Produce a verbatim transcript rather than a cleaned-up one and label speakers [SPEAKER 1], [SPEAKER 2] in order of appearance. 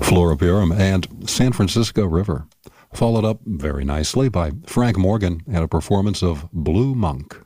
[SPEAKER 1] Flora Purim and San Francisco River, followed up very nicely by Frank Morgan and a performance of Blue Monk.